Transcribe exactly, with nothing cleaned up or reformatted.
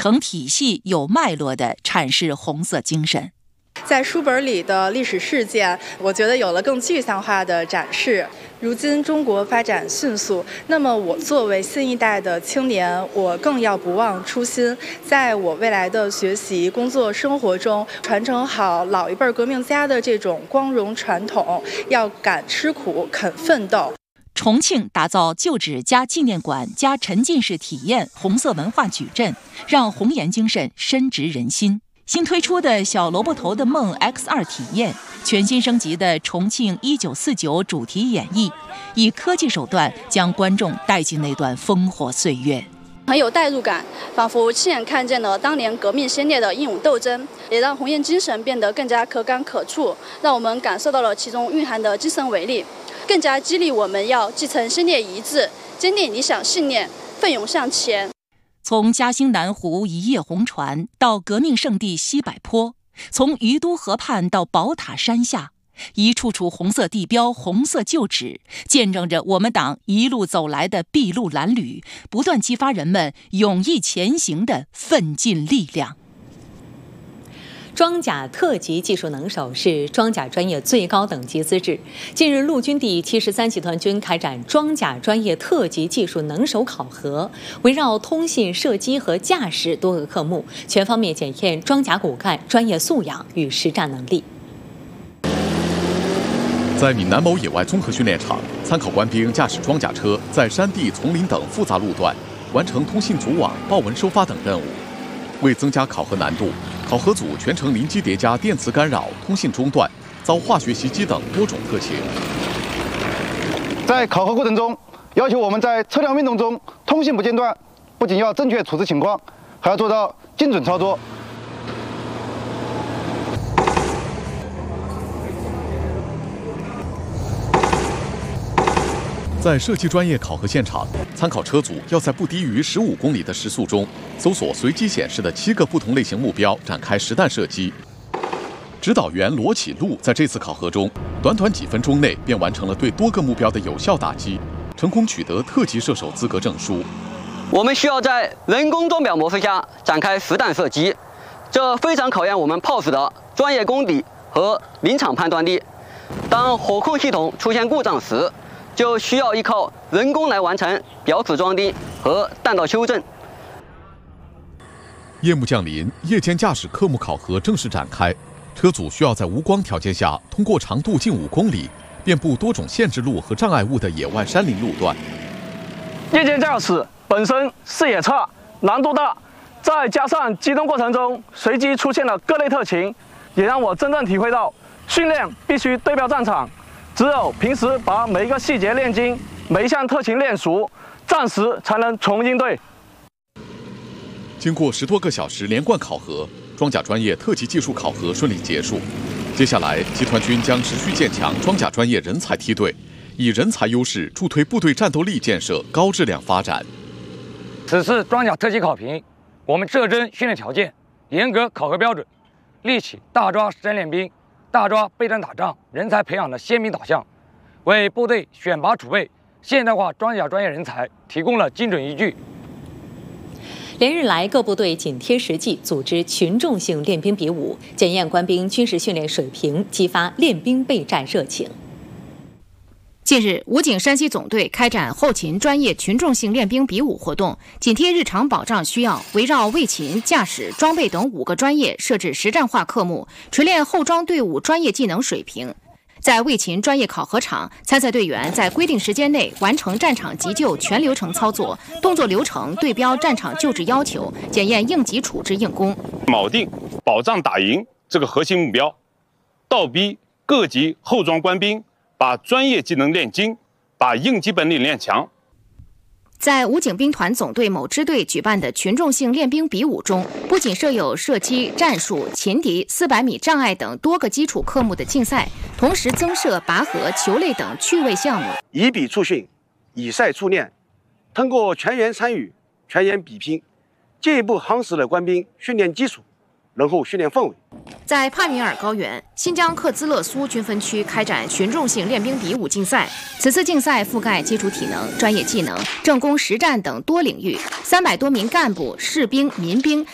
成体系、有脉络地阐释红色精神。 在书本里的历史事件，我觉得有了更具象化的展示。如今中国发展迅速，那么我作为新一代的青年，我更要不忘初心，在我未来的学习、工作、生活中，传承好老一辈革命家的这种光荣传统，要敢吃苦、肯奋斗。 重庆打造旧址加纪念馆加沉浸式体验红色文化矩阵，让红岩精神深植人心。新推出的小萝卜头的梦 X 二 体验，全新升级的重庆一九四九主题演绎，以科技手段将观众带进那段烽火岁月， 很有代入感，仿佛亲眼看见了当年革命先烈的英勇斗争，也让红岩精神变得更加可感可触，让我们感受到了其中蕴含的精神伟力，更加激励我们要继承先烈遗志，坚定理想信念，奋勇向前。 从嘉兴南湖一叶红船到革命圣地西柏坡，从于都河畔到宝塔山下，一处处红色地标、红色旧址，见证着我们党一路走来的筚路蓝缕，不断激发人们勇毅前行的奋进力量。 装甲特级技术能手是装甲专业最高等级资质。近日，陆军第七十三集团军开展装甲专业特级技术能手考核，围绕通信、射击和驾驶多个科目，全方面检验装甲骨干专业素养与实战能力。 在闽南某野外综合训练场，参考官兵驾驶装甲车在山地、丛林等复杂路段完成通信组网、报文收发等任务。为增加考核难度，考核组全程临机叠加电磁干扰、通信中断、遭化学袭击等多种特情。 在考核过程中，要求我们在车辆运动中通信不间断，不仅要正确处置情况，还要做到精准操作。 在射击专业考核现场，参考车组要在不低于十五公里的时速中，搜索随机显示的七个不同类型目标，展开实弹射击。指导员罗启禄在这次考核中，短短几分钟内便完成了对多个目标的有效打击，成功取得特级射手资格证书。 我们需要在人工钟表模式下展开实弹射击，这非常考验我们炮手的专业功底和临场判断力。当火控系统出现故障时，就需要依靠人工来完成表齿装订和弹道修正。 夜幕降临，夜间驾驶科目考核正式展开。车组需要在无光条件下，通过长度近五公里、遍布多种限制路和障碍物的野外山林路段。 夜间驾驶本身视野差、难度大，再加上机动过程中随机出现了各类特情，也让我真正体会到训练必须对标战场。只有平时把每一个细节练精，每一项特情练熟，战时才能从应对。 经过十多个小时连贯考核，装甲专业特级技术考核顺利结束。接下来，集团军将持续建强装甲专业人才梯队，以人才优势助推部队战斗力建设高质量发展。 此次装甲特级考评，我们设置训练条件，严格考核标准，立起大抓实战练兵、大抓备战打仗人才培养的鲜明导向，为部队选拔储备现代化装甲专业人才提供了精准依据。 连日来，各部队紧贴实际组织群众性练兵比武，检验官兵军事训练水平，激发练兵备战热情。 近日，武警山西总队开展后勤专业群众性练兵比武活动，紧贴日常保障需要，围绕卫勤、驾驶、装备等五个专业设置实战化科目，锤炼后装队伍专业技能水平。在卫勤专业考核场，参赛队员在规定时间内完成战场急救全流程操作，动作流程对标战场救治要求，检验应急处置应功， 锚定保障打赢这个核心目标，倒逼各级后装官兵把专业技能练精，把应急本领练强。 在武警兵团总队某支队举办的群众性练兵比武中，不仅设有射击、战术、擒敌、四百米障碍等多个基础科目的竞赛，同时增设拔河、球类等趣味项目。 以比促训，以赛促练，通过全员参与、全员比拼，进一步夯实了官兵训练基础，浓厚训练氛围。 在帕米尔高原，新疆克孜勒苏军分区开展群众性练兵比武竞赛。此次竞赛覆盖基础体能、专业技能、政工实战等多领域，三百多名干部、士兵、民兵